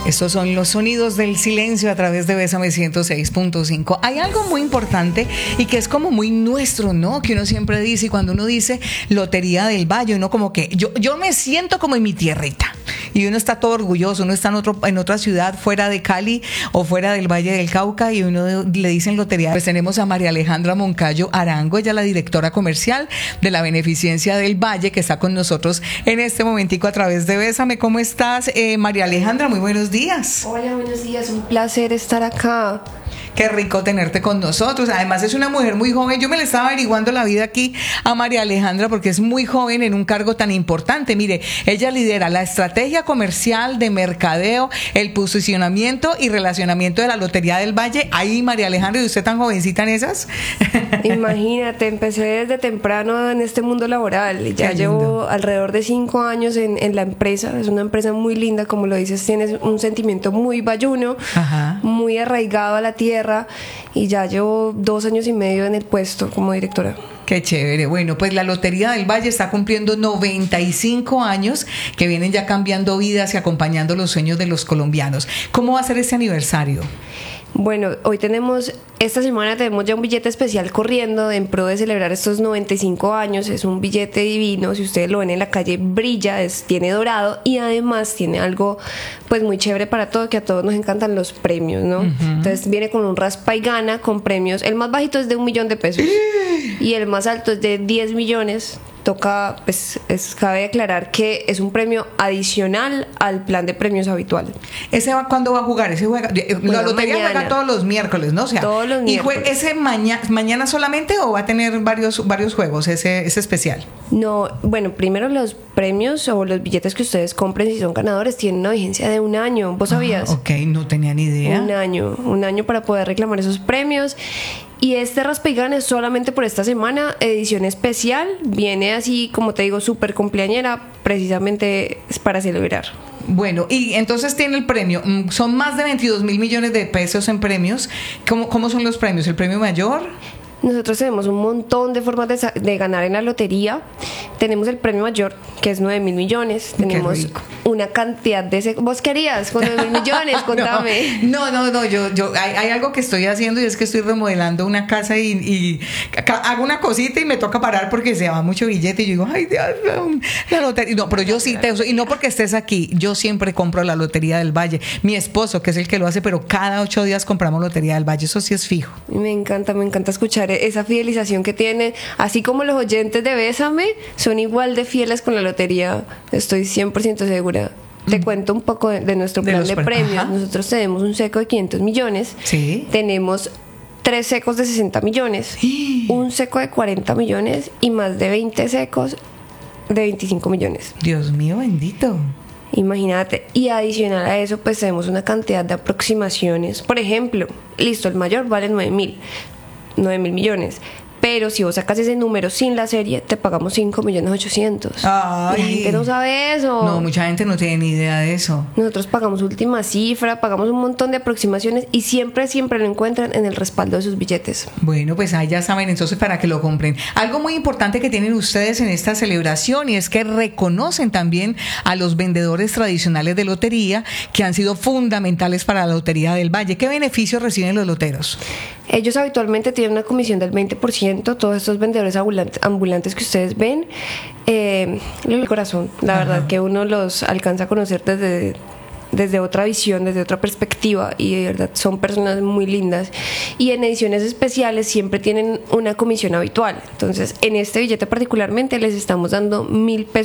Estos son los sonidos del silencio a través de Bésame 106.5. Hay algo muy importante y que es como muy nuestro, ¿no? Que uno siempre dice, y cuando uno dice Lotería del Valle, uno como que yo me siento como en mi tierrita. Y uno está todo orgulloso, uno está en otra ciudad fuera de Cali o fuera del Valle del Cauca y uno le dicen lotería. Pues tenemos a María Alejandra Moncayo Arango, ella es la directora comercial de la Beneficencia del Valle, que está con nosotros en este momentico a través de Bésame. ¿Cómo estás, María Alejandra? Muy buenos días. Hola, buenos días, un placer estar acá. Qué rico tenerte con nosotros. Además es una mujer muy joven. Yo me le estaba averiguando la vida aquí a María Alejandra porque es muy joven en un cargo tan importante. Mire, ella lidera la estrategia comercial de mercadeo, el posicionamiento y relacionamiento de la Lotería del Valle. Ahí, María Alejandra, ¿y usted tan jovencita en esas? Imagínate, empecé desde temprano en este mundo laboral. Ya llevo alrededor de 5 años en la empresa. Es una empresa muy linda, como lo dices, tienes un sentimiento muy bayuno, muy arraigado a la tierra. Y ya llevo 2 años y medio en el puesto como directora. Qué chévere. Bueno, pues la Lotería del Valle está cumpliendo 95 años que vienen ya cambiando vidas y acompañando los sueños de los colombianos. ¿Cómo va a ser este aniversario? Bueno, esta semana tenemos ya un billete especial corriendo en pro de celebrar estos 95 años. Es un billete divino, si ustedes lo ven en la calle brilla, tiene dorado y además tiene algo pues muy chévere para todo, que a todos nos encantan los premios, ¿no? Entonces viene con un raspa y gana con premios. El más bajito es de 1 millón de pesos y el más alto es de 10 millones. Cabe aclarar que es un premio adicional al plan de premios habitual. ¿Cuándo va a jugar? La lotería juega todos los miércoles, ¿no? O sea, todos los miércoles. ¿Y ese mañana solamente o va a tener varios juegos ese especial? No, bueno, primero los premios o los billetes que ustedes compren si son ganadores tienen una vigencia de 1 año. ¿Vos sabías? Ok, no tenía ni idea. 1 año para poder reclamar esos premios. Y este raspa y gana es solamente por esta semana, edición especial. Viene así, como te digo, súper cumpleañera, precisamente es para celebrar. Bueno, y entonces tiene el premio. Son más de 22 mil millones de pesos en premios. ¿Cómo son los premios? ¿El premio mayor? Nosotros tenemos un montón de formas de ganar en la lotería. Tenemos el premio mayor, que es 9 mil millones. Tenemos una cantidad de... ¿Vos querías con 9 mil millones? Contame. No, hay algo que estoy haciendo y es que estoy remodelando una casa y hago una cosita y me toca parar porque se va mucho billete y yo digo, ay Dios, la lotería. No, pero yo sí y no porque estés aquí, yo siempre compro la Lotería del Valle. Mi esposo, que es el que lo hace, pero cada 8 días compramos Lotería del Valle, eso sí es fijo. Me encanta escuchar esa fidelización que tienen, así como los oyentes de Bésame son igual de fieles con la lotería, estoy 100% segura. Te cuento un poco de nuestro plan de premios. Nosotros tenemos un seco de 500 millones, tenemos 3 secos de 60 millones, un seco de 40 millones y más de 20 secos de 25 millones. Dios mío, bendito. Imagínate, y adicional a eso pues tenemos una cantidad de aproximaciones. Por ejemplo, listo, el mayor vale 9 mil millones, pero si vos sacas ese número sin la serie te pagamos 5.800.000. La gente no sabe eso. No, mucha gente no tiene ni idea de eso. Nosotros pagamos última cifra, pagamos un montón de aproximaciones y siempre lo encuentran en el respaldo de sus billetes. Bueno, pues ahí ya saben entonces para que lo compren. Algo muy importante que tienen ustedes en esta celebración y es que reconocen también a los vendedores tradicionales de lotería que han sido fundamentales para la Lotería del Valle. ¿Qué beneficios reciben los loteros? Ellos habitualmente tienen una comisión del 20%, todos estos vendedores ambulantes que ustedes ven, el corazón, la verdad que uno los alcanza a conocer desde otra visión, desde otra perspectiva, y de verdad son personas muy lindas. Y en ediciones especiales siempre tienen una comisión habitual. Entonces, en este billete particularmente les estamos dando 1.000 pesos